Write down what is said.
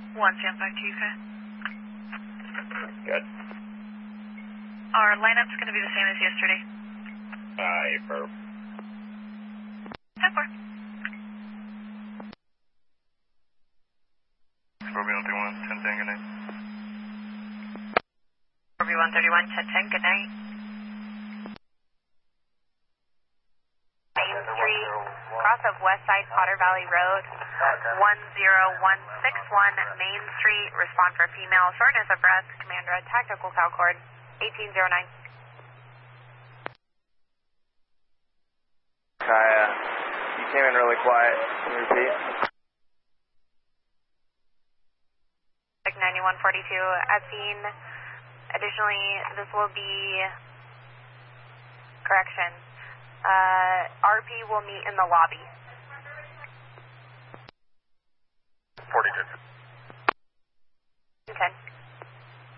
1 standby to UK. Good. Our lineup's going to be the same as yesterday. Perp. 10-4. Scorpio 131, 10-10, good night. Scorpio 131, 10-10, good night. Main Street, cross of Westside Potter Valley Road, 10161 Main Street, respond for female, shortness of breath, command red, tactical call cord, 1809. Kaya, you came in really quiet. Can you repeat? 9142 as seen. Additionally, this will be correction. RP will meet in the lobby.